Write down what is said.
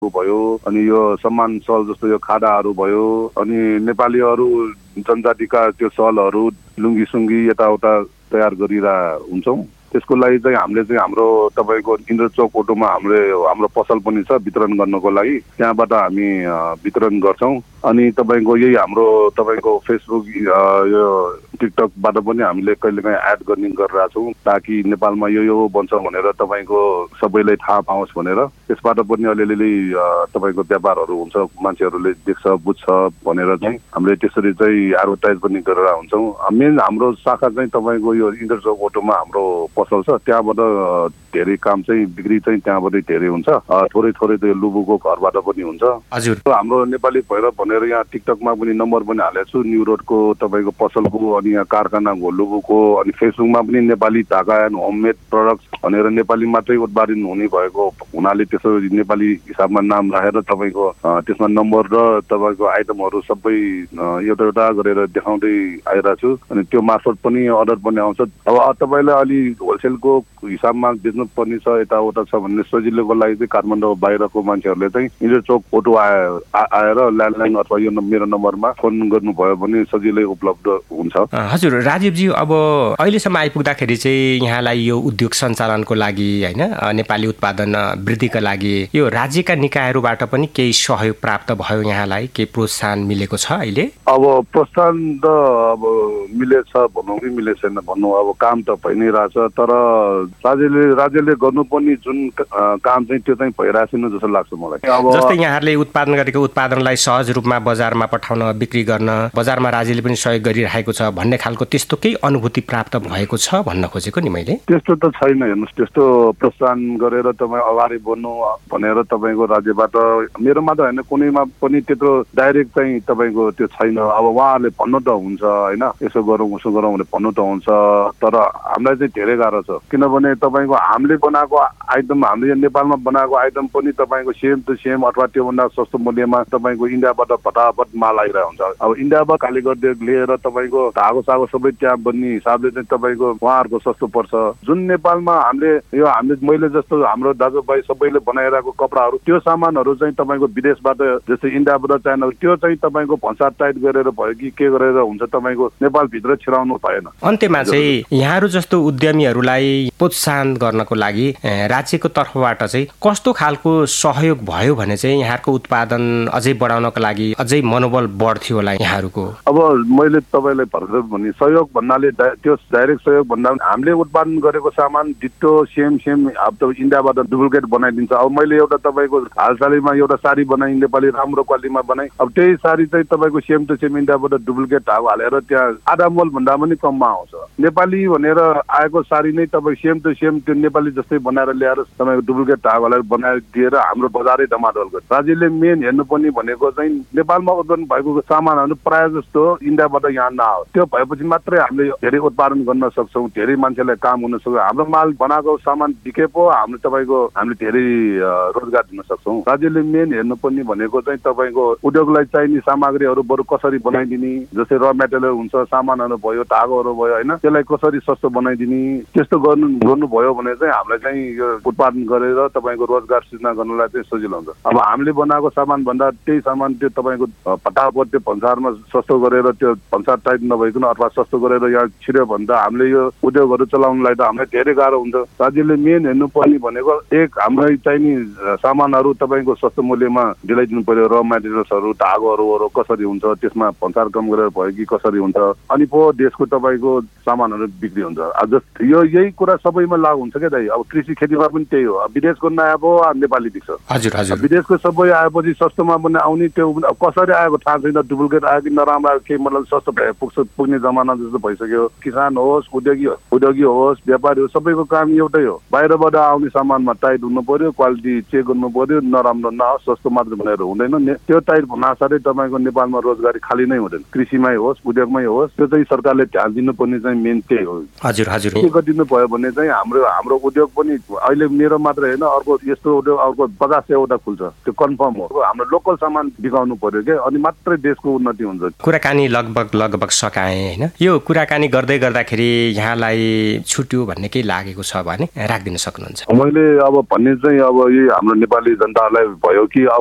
भयो, अनि यो सम्मान सल जस्तो यो खाडाहरू भयो, अनि नेपालीहरू जनजातिका त्यो सलहरू लुङ्गी सुङ्गी यताउता तयार गरिरा हुन्छौँ। त्यसको लागि चाहिँ हामीले चाहिँ हाम्रो तपाईँको इन्द्रचोक अटोमा हाम्रो पसल पनि छ वितरण गर्नको लागि, त्यहाँबाट हामी वितरण गर्छौँ। अनि तपाईँको यही हाम्रो तपाईँको फेसबुक यो टिकटकबाट पनि हामीले कहिलेकाहीँ एड गर्ने गरिरहेको छौँ, ताकि नेपालमा यो बन्छ भनेर तपाईँको सबैलाई थाहा पाओस् भनेर। त्यसबाट पनि अलिअलि तपाईँको व्यापारहरू हुन्छ, मान्छेहरूले देख्छ बुझ्छ भनेर चाहिँ हामीले त्यसरी चाहिँ एडभर्टाइज पनि गरेर हुन्छौँ। मेन हाम्रो शाखा चाहिँ तपाईँको यो इन्द्रचोक अटोमा हाम्रो पसल छ, त्यहाँबाट धेरै काम चाहिँ बिक्री चाहिँ त्यहाँबाटै धेरै हुन्छ। थोरै थोरै त्यो लुबुको घरबाट पनि हुन्छ। हजुर, हाम्रो नेपाली भैरव भनेर यहाँ टिकटकमा पनि नम्बर पनि हालेको छु, न्यू रोडको तपाईँको पसलको, अनि यहाँ कारखानाको लुबुको, अनि फेसबुकमा पनि नेपाली धागा एन्ड होममेड प्रडक्ट्स भनेर नेपाली मात्रै उत्पादन हुने भएको हुनाले त्यसो नेपाली हिसाबमा नाम राखेर तपाईँको त्यसमा नम्बर र तपाईँको आइटमहरू सबै एउटा एउटा गरेर देखाउँदै आइरहेको छु। अनि त्यो मार्फत पनि अर्डर पनि आउँछ। अब तपाईँलाई अलि होलसेलको हिसाबमा बेच्नु पर्ने छ, यताउता छ भन्ने सजिलोको लागि चाहिँ काठमाडौँ बाहिरको मान्छेहरूले चाहिँ इन्द्रचोक अटो आएर ल्यान्डलाइन अथवा यो मेरो नम्बरमा फोन गर्नुभयो भने सजिलै उपलब्ध हुन्छ। हजुर राजीवजी, अब अहिलेसम्म आइपुग्दाखेरि चाहिँ यहाँलाई यो उद्योग सञ्चालनको लागि होइन, नेपाली उत्पादन वृद्धिका लागि यो राज्यका निकायहरूबाट पनि केही सहयोग प्राप्त भयो, यहाँलाई केही प्रोत्साहन मिलेको छ अहिले? अब प्रोत्साहन त अब मिलेछ भनौँ कि मिलेको छैन भनौँ, अब काम त भइ नै रहेछ। तर राज्यले गर्नुपर्ने जुन काम चाहिँ त्यो चाहिँ भइरहेको छैन जस्तो लाग्छ मलाई। अब जस्तै यहाँहरूले उत्पादन गरेको उत्पादनलाई सहज रूपमा बजारमा पठाउन, बिक्री गर्न बजारमा राज्यले पनि सहयोग गरिरहेको छ भन्ने खालको त्यस्तो केही अनुभूति प्राप्त भएको छ भन्न खोजेको नि मैले। त्यस्तो त छैन, हेर्नुहोस्, त्यस्तो प्रोत्साहन गरेर तपाईँ अगाडि बढ्नु भनेर तपाईँको राज्यबाट मेरोमा त होइन, कुनैमा पनि त्यत्रो डाइरेक्ट चाहिँ तपाईँको त्यो छैन। अब उहाँहरूले भन्नु त हुन्छ होइन, यसो गरौँ उसो गरौँ भने भन्नु त हुन्छ, तर हामीलाई चाहिँ धेरै गाह्रो छ। किनभने तपाईँको हामीले बनाएको आइटम, हामीले यो नेपालमा बनाएको आइटम पनि तपाईँको सेम टु सेम अथवा त्योभन्दा सस्तो मूल्यमा तपाईँको इन्डियाबाट फटाफट माल आइरहेको हुन्छ। अब इन्डियाबाट खाली गरिदिएर लिएर तपाईँको धागो सागो सबै त्यहाँ बन्ने हिसाबले चाहिँ तपाईँको उहाँहरूको सस्तो पर्छ। जुन नेपालमा हामीले मैले जस्तो हाम्रो दाजुभाइ सबैले बनाइरहेको कपडाहरू, त्यो सामानहरू चाहिँ तपाईँको विदेशबाट जस्तै इन्डियाबाट चाइना, त्यो चाहिँ तपाईँको भन्सार टाइट गरेर भयो कि के गरेर हुन्छ, तपाईँको नेपालभित्र छिराउनु भएन। अन्त्यमा चाहिँ यहाँहरू जस्तो उद्यमीहरूलाई प्रोत्साहन गर्नको लागि राज्यको तर्फबाट चाहिँ कस्तो खालको सहयोग भयो भने चाहिँ यहाँको उत्पादन अझै बढाउनको लागि अझै मनोबल बढ्थ्यो होला यहाँहरूको? अब मैले तपाईँलाई भर्खर भने सहयोग भन्नाले त्यो डाइरेक्ट सहयोग भन्दा हामीले उत्पादन गरेको सामान डिट्टो सेम अब त इन्डियाबाट डुप्लिकेट बनाइदिन्छ। अब मैले एउटा तपाईँको हालसालैमा एउटा साडी बनाएँ, नेपाली राम्रो क्वालिटीमा बनाएँ। अब त्यही साडी चाहिँ तपाईँको सेम टु सेम इन्डियाबाट डुप्लिकेट धागो हालेर त्यहाँ आधा मोल भन्दा पनि कममा आउँछ। नेपाली भनेर आएको साडी नै तपाईँ सेम टु सेम त्यो नेपाली जस्तै बनाएर ल्याएर तपाईँको डुप्लिकेट धागो हालेर बनाएर दिएर हाम्रो बजारै डमाडोल गर्छ। राज्यले मेन हेर्नुपर्ने भनेको चाहिँ नेपालमा उत्पादन भएको सामानहरू प्रायः जस्तो इन्डियाबाट यहाँ नआओस्, त्यो भएपछि मात्रै हामीले धेरै उत्पादन गर्न सक्छौँ, धेरै मान्छेलाई काम हुन सक्छ। हाम्रो माल बनाएको सामान बिके पो हामीले धेरै रोजगार दिन सक्छौँ। राज्यले मेन हेर्नुपर्ने भनेको चाहिँ तपाईँको उद्योगलाई चाहिने सामग्रीहरू बरु कसरी बनाइदिने, जस्तै र मेटेरियल हुन्छ, सामानहरू भयो, धागोहरू भयो होइन, त्यसलाई कसरी सस्तो बनाइदिने, त्यस्तो गर्नुभयो भने चाहिँ हामीलाई चाहिँ यो उत्पादन गरेर तपाईँको रोजगार सृजना गर्नलाई चाहिँ सजिलो हुन्छ। अब हामीले बनाएको सामान भन्दा त्यही सामान त्यो तपाईँको फटाफट त्यो भन्सारमा सस्तो गरेर त्यो भन्सार टाइट नभइकन अथवा सस्तो गरेर यहाँ छिर्यो भने त हामीले यो उद्योगहरू चलाउनलाई त हामीलाई धेरै गाह्रो हुन्छ। राज्यले मेन हेर्नुपर्ने भनेको एक हामीलाई चाहिने सामानहरू तपाईँको सस्तो मूल्यमा दिलाइदिनु पर्यो, र मेटेरियल्सहरू धागोहरू कसरी हुन्छ, त्यसमा भन्सार कम गरेर भयो कि कसरी हुन्छ, अनि पो देशको तपाईँको सामानहरू बिक्री हुन्छ। अब यही कुरा सबैमा लागु हुन्छ क्या दाइ। अब कृषि खेतीमा पनि त्यही हो, विदेशको नआएको नेपाली बिक्छ। हजुर, विदेशको सबै आएपछि सस्तोमा पनि आउने, त्यो कसरी आएको थाहा छैन, डुप्लिकेट आयो कि नराम्रो आयो केही मतलब सस्तो भए पुग्ने जमाना जस्तो भइसक्यो। किसान होस्, उद्योगी होस्, व्यापारी होस्, सबैको काम एउटै हो। बाहिरबाट आउने सामानमा टाइट हुनु पर्यो, क्वालिटी चेक गर्नु पर्यो, नराम्रो नहोस्, सस्तो मात्र भनेर हुँदैन। त्यो टाइट हुनासाथै तपाईँको नेपालमा रोजगारी खाली नै हुँदैन, कृषिमै होस्, उद्योगमै होस्, त्यो चाहिँ सरकारले ध्यान दिनुपर्ने चाहिँ मेन त्यही हो। हजुर, के गरिदिनु भयो भने चाहिँ हाम्रो उद्योग पनि अहिले मेरो मात्र होइन, अर्को यस्तो उद्योग अर्को 50-100 खुल्छ, त्यो कन्फर्म हो। हाम्रो लोकल सामान बिकाउनु पर्यो क्या, अनि मात्रै देशको उन्नति हुन्छ। कुराकानी लगभग सकाएँ होइन, यो कुराकानी गर्दै गर्दाखेरि यहाँलाई छुट्यो भन्ने केही लागेको छ छ भने राखिदिन सक्नुहुन्छ? मैले अब भन्ने चाहिँ अब यही हाम्रो नेपाली जनतालाई भयो कि